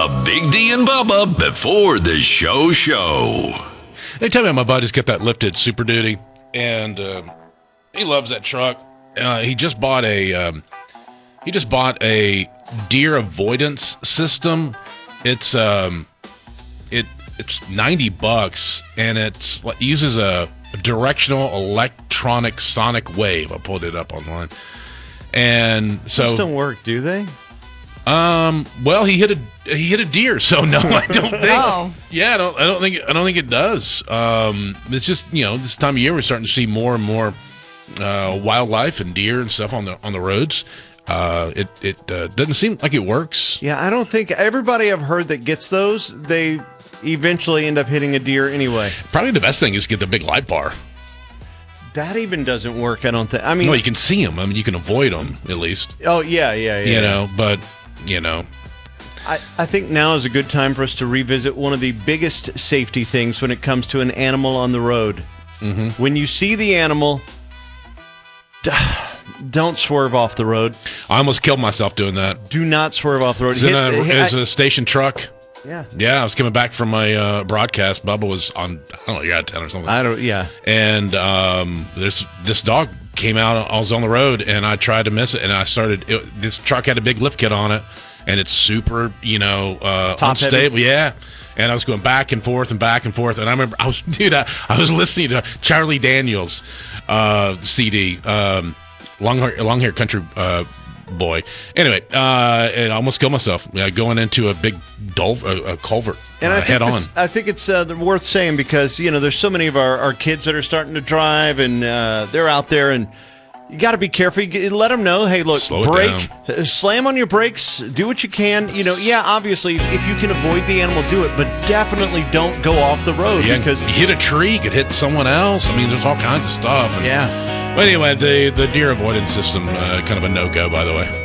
The Big D and Bubba before the show. Anytime my buddies get that lifted Super Duty, and he loves that truck. He just bought a deer avoidance system. It's $90, and it uses a directional electronic sonic wave. I pulled it up online, and so those don't work, do they? Well, he hit a deer, so no, I don't think. Oh. Yeah, I don't think it does. It's just, this time of year we're starting to see more and more wildlife and deer and stuff on the roads. It doesn't seem like it works. Yeah, I don't think everybody I've heard that gets those, they eventually end up hitting a deer anyway. Probably the best thing is to get the big light bar. That even doesn't work, I don't think. I mean, well, you can see them. I mean, you can avoid them at least. Oh yeah. But I think now is a good time for us to revisit one of the biggest safety things when it comes to an animal on the road. Mm-hmm. When you see the animal, don't swerve off the road. I almost killed myself doing that. Do not swerve off the road. It's a station truck. Yeah. Yeah, I was coming back from my broadcast. Bubba was on, I don't know, you got 10 or something. Yeah. And this dog came out. I was on the road, and I tried to miss it, and this truck had a big lift kit on it, and it's super, unstable. Heavy. Yeah. And I was going back and forth. And I remember I was listening to Charlie Daniels CD, Long Hair Country Boy. Anyway, and I almost killed myself going into a big culvert and head on. I think it's worth saying because, there's so many of our kids that are starting to drive, and they're out there, and you got to be careful. You let them know, hey, look, brake, slam on your brakes, do what you can. Obviously, if you can avoid the animal, do it, but definitely don't go off the road because you hit a tree, you could hit someone else. I mean, there's all kinds of stuff. Yeah. But anyway, the deer avoidance system, kind of a no-go, by the way.